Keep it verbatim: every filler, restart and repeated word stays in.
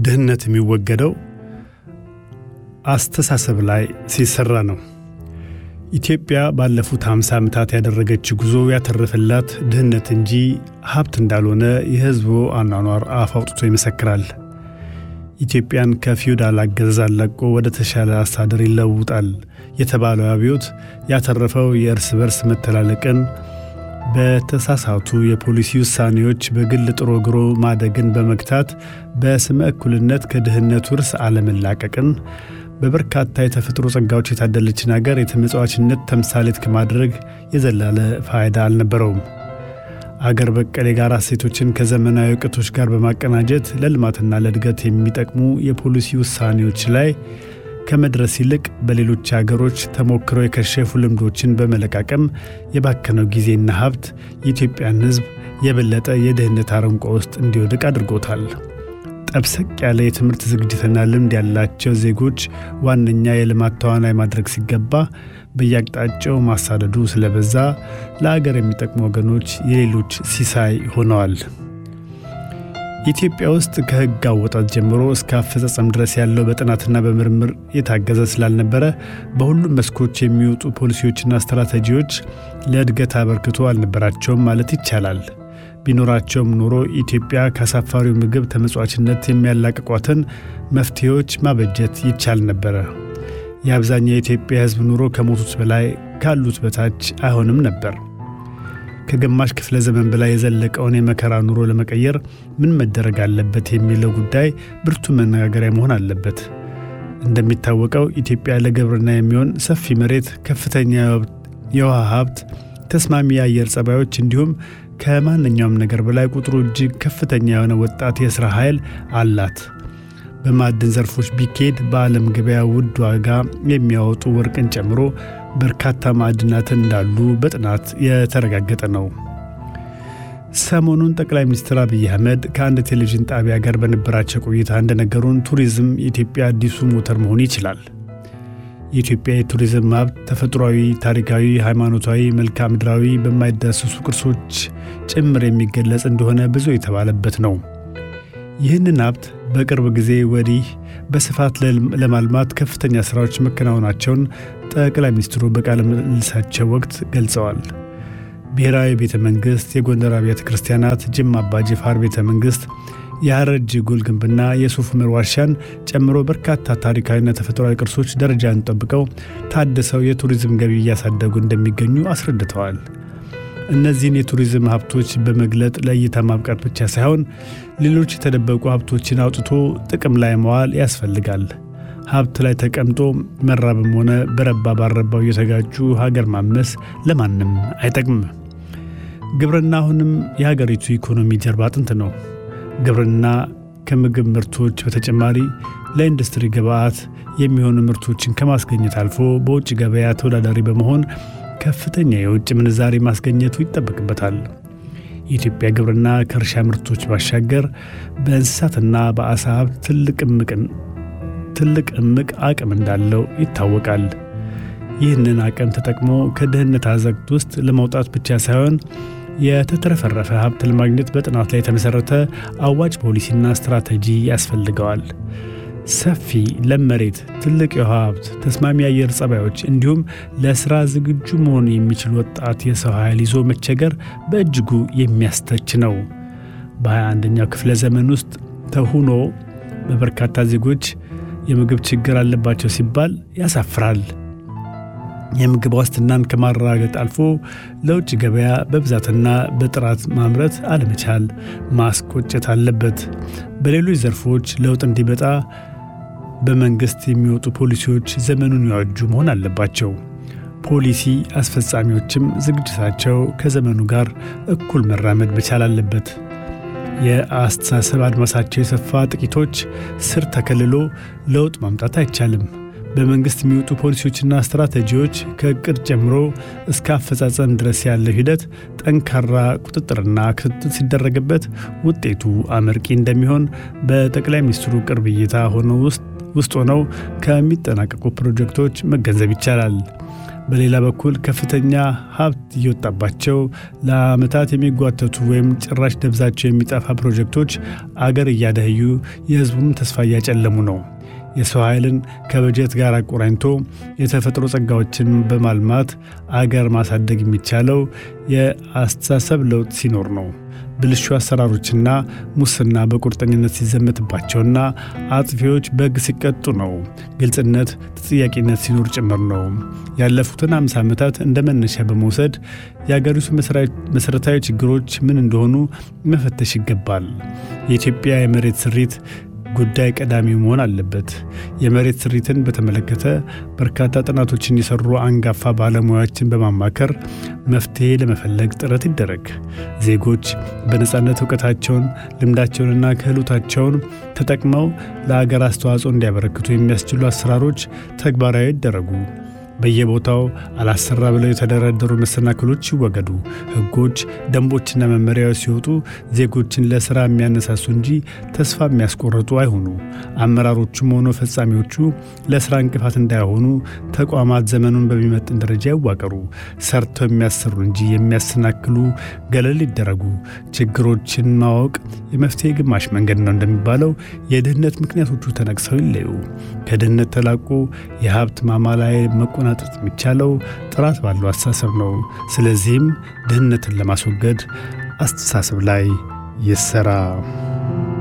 ድህነት የሚወገደው አስተሳሰብ ላይ ሲሰራ ነው። ኢትዮጵያ ባለፉት ሃምሳ ዓመታት ያደረገችው ጉዞ ያተረፈላት ድህነት እንጂ ሀብት እንዳልሆነ የሕዝቡ አኗኗር አፍ አውጥቶ ይመሰክራል። ኢትዮጵያን ከፊውዳል አገዛዝ አላቆ ወደ ተሻለ አስተዳደር ይለውጣል የተባለው አብዮት ያተረፈው የእርስ በርስ መተላለቅን፣ በተሳሳቱ የፖሊሲ ውሳኔዎች በግል ጥሮ ግሮ ማደግን በመግታት በስመ እኩልነት ከድህነት ውርስ አለመላቀቅን፣ በበርካታ የተፈጥሮ ጸጋዎች የታደለችን ሀገር የተመጽዋችነት ተምሳሌት ከማድረግ የዘላለ ፋይዳ አልነበረውም። አገር በቀል የጋራ እሴቶችን ከዘመናዊ እውቀቶች ጋር በማቀናጀት ለልማትና ለእድገት የሚጠቅሙ የፖሊሲ ውሳኔዎች ላይ ከመድረስ ይልቅ በሌሎች ሀገሮች ተሞክረው የከሸፉ ልምዶችን በመለቃቀም የባከነው ጊዜና ሀብት የኢትዮጵያን ሕዝብ የበለጠ የድህነት አረንቋ ውስጥ እንዲወድቅ አድርጎታል። ጠብሰቅ ያለ የትምህርት ዝግጅትና ልምድ ያላቸው ዜጎች ዋነኛ የልማት ተዋናይ ማድረግ ሲገባ በየአቅጣጫው ማሳደዱ ስለበዛ ለአገር የሚጠቅሙ ወገኖች የሌሎች ሲሳይ ሆነዋል። ኢትዮጵያ ውስጥ ከሕግ አወጣት ጀምሮ እስከ አፈጻጸም ድረስ ያለው በጥናትና በምርምር የታገዘ ስላልነበረ በሁሉም መስኮች የሚወጡ ፖሊሲዎችና ስትራቴጂዎች ለእድገት አበርክቶ አልነበራቸውም ማለት ይቻላል። ቢኖራቸውም ኖሮ ኢትዮጵያ ከአሳፋሪው ምግብ ተመጽዋችነት የሚያላቅቋትን መፍትሄዎች ማበጀት ይቻል ነበረ። የአብዛኛው የኢትዮጵያ ሕዝብ ኑሮ ከሞቱት በላይ ካሉት በታች አይሆንም ነበር። ከግማሽ ክፍለ ዘመን በላይ የዘለቀውን የመከራ ኑሮ ለመቀየር ምን መደረግ አለበት የሚለው ጉዳይ ብርቱ መነጋገሪያ መሆን አለበት። እንደሚታወቀው ኢትዮጵያ ለግብርና የሚሆን ሰፊ መሬት፣ ከፍተኛ የውሃ ሀብት፣ ተስማሚ የአየር ጸባዮች እንዲሁም ከማንኛውም ነገር በላይ ቁጥሩ እጅግ ከፍተኛ የሆነ ወጣት የሥራ ኃይል አላት። በማዕድን ዘርፎች ቢኬድ በዓለም ገበያ ውድ ዋጋ የሚያወጡ ወርቅን ጨምሮ በርካታ ማዕድናት እንዳሉ በጥናት የተረጋገጠ ነው። ሰሞኑን ጠቅላይ ሚኒስትር አብይ አህመድ ከአንድ ቴሌቪዥን ጣቢያ ጋር በነበራቸው ቆይታ እንደነገሩን ቱሪዝም የኢትዮጵያ አዲሱ ሞተር መሆን ይችላል። የኢትዮጵያ የቱሪዝም ሀብት ተፈጥሯዊ፣ ታሪካዊ፣ ሃይማኖታዊ፣ መልክዓ ምድራዊ በማይዳሰሱ ቅርሶች ጭምር የሚገለጽ እንደሆነ ብዙ የተባለበት ነው። ይህንን ሀብት በቅርብ ጊዜ ወዲህ በስፋት ለማልማት ከፍተኛ ሥራዎች መከናወናቸውን ጠቅላይ ሚኒስትሩ በቃለ ምልልሳቸው ወቅት ገልጸዋል። ብሔራዊ ቤተ መንግሥት፣ የጎንደር አብያተ ክርስቲያናት፣ ጅማ አባ ጅፋር ቤተ መንግሥት፣ የሐረር ጀጎል ግንብና የሱፍ ዑመር ዋሻን ጨምሮ በርካታ ታሪካዊና ተፈጥሯዊ ቅርሶች ደረጃን ጠብቀው ታድሰው የቱሪዝም ገቢ እያሳደጉ እንደሚገኙ አስረድተዋል። እነዚህን የቱሪዝም ሀብቶች በመግለጥ ለእይታ ማብቃት ብቻ ሳይሆን ሌሎች የተደበቁ ሀብቶችን አውጥቶ ጥቅም ላይ መዋል ያስፈልጋል። ሀብት ላይ ተቀምጦ መራብም ሆነ በረባ ባረባው እየተጋጩ ሀገር ማመስ ለማንም አይጠቅምም። ግብርና አሁንም የሀገሪቱ ኢኮኖሚ ጀርባ አጥንት ነው። ግብርና ከምግብ ምርቶች በተጨማሪ ለኢንዱስትሪ ግብዓት የሚሆኑ ምርቶችን ከማስገኘት አልፎ በውጭ ገበያ ተወዳዳሪ በመሆን ከፍተኛ የውጭ ምንዛሪ ማስገኘቱ ይጠበቅበታል። የኢትዮጵያ ግብርና ከእርሻ ምርቶች ባሻገር በእንስሳትና በአሳ ሀብት ትልቅ እምቅን ትልቅ እምቅ አቅም እንዳለው ይታወቃል። ይህንን አቅም ተጠቅሞ ከድህነት አዘቅት ውስጥ ለመውጣት ብቻ ሳይሆን የተትረፈረፈ ሀብት ለማግኘት በጥናት ላይ የተመሰረተ አዋጭ ፖሊሲና ስትራቴጂ ያስፈልገዋል። ሰፊ ለም መሬት፣ ትልቅ የውሃ ሀብት፣ ተስማሚ የአየር ጸባዮች እንዲሁም ለሥራ ዝግጁ መሆን የሚችል ወጣት የሰው ኃይል ይዞ መቸገር በእጅጉ የሚያስተች ነው። በሃያ አንደኛው ክፍለ ዘመን ውስጥ ተሁኖ በበርካታ ዜጎች የምግብ ችግር አለባቸው ሲባል ያሳፍራል። የምግብ ዋስትናን ከማረጋገጥ አልፎ ለውጭ ገበያ በብዛትና በጥራት ማምረት አለመቻል ማስቆጨት አለበት። በሌሎች ዘርፎች ለውጥ እንዲመጣ በመንግስት የሚወጡ ፖሊሲዎች ዘመኑን ያዋጁ መሆን አለባቸው። ፖሊሲ አስፈጻሚዎችም ዝግጅታቸው ከዘመኑ ጋር እኩል መራመድ መቻል አለበት። የአስተሳሰብ አድማሳቸው የሰፋ ጥቂቶች ስር ተከልሎ ለውጥ ማምጣት አይቻልም። በመንግስት የሚወጡ ፖሊሲዎችና ስትራቴጂዎች ከእቅድ ጀምሮ እስከ አፈጻጸም ድረስ ያለው ሂደት ጠንካራ ቁጥጥርና ክትትል ሲደረግበት ውጤቱ አመርቂ እንደሚሆን በጠቅላይ ሚኒስትሩ ቅርብ እይታ ሆነው ውስጥ ውስጥ ሆነው ከሚጠናቀቁ ፕሮጀክቶች መገንዘብ ይቻላል። በሌላ በኩል ከፍተኛ ሀብት እየወጣባቸው ለዓመታት የሚጓተቱ ወይም ጭራሽ ደብዛቸው የሚጠፋ ፕሮጀክቶች አገር እያደህዩ የሕዝቡም ተስፋ እያጨለሙ ነው። የሰው ኃይልን ከበጀት ጋር አቆራኝቶ የተፈጥሮ ጸጋዎችን በማልማት አገር ማሳደግ የሚቻለው የአስተሳሰብ ለውጥ ሲኖር ነው። ብልሹ አሰራሮችና ሙስና በቁርጠኝነት ሲዘመትባቸውና አጥፊዎች በሕግ ሲቀጡ ነው። ግልጽነት፣ ተጠያቂነት ሲኖር ጭምር ነው። ያለፉትን አምሳ ዓመታት እንደ መነሻ በመውሰድ የአገሪቱ መሠረታዊ ችግሮች ምን እንደሆኑ መፈተሽ ይገባል። የኢትዮጵያ የመሬት ስሪት ጉዳይ ቀዳሚ መሆን አለበት። የመሬት ስሪትን በተመለከተ በርካታ ጥናቶችን የሰሩ አንጋፋ ባለሙያዎችን በማማከር መፍትሄ ለመፈለግ ጥረት ይደረግ። ዜጎች በነጻነት እውቀታቸውን፣ ልምዳቸውንና ክህሎታቸውን ተጠቅመው ለአገር አስተዋጽኦ እንዲያበረክቱ የሚያስችሉ አሰራሮች ተግባራዊ ይደረጉ። በየቦታው አላሰራ ብለው የተደረደሩ መሰናክሎች ይወገዱ። ሕጎች፣ ደንቦችና መመሪያዎች ሲወጡ ዜጎችን ለሥራ የሚያነሳሱ እንጂ ተስፋ የሚያስቆርጡ አይሆኑ። አመራሮቹም ሆነ ፈጻሚዎቹ ለሥራ እንቅፋት እንዳይሆኑ ተቋማት ዘመኑን በሚመጥን ደረጃ ይዋቀሩ። ሰርተው የሚያሰሩ እንጂ የሚያሰናክሉ ገለል ይደረጉ። ችግሮችን ማወቅ የመፍትሄ ግማሽ መንገድ ነው እንደሚባለው የድህነት ምክንያቶቹ ተነቅሰው ይለዩ። ከድህነት ተላቆ የሀብት ማማ ላይ መቆናጠጥ የሚቻለው ጥራት ባለው አስተሳሰብ ነው። ስለዚህም ድህነትን ለማስወገድ አስተሳሰብ ላይ ይሰራ።